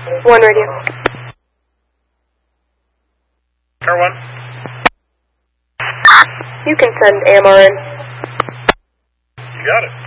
1 radio. Car 1. You can send AMR in. You got it.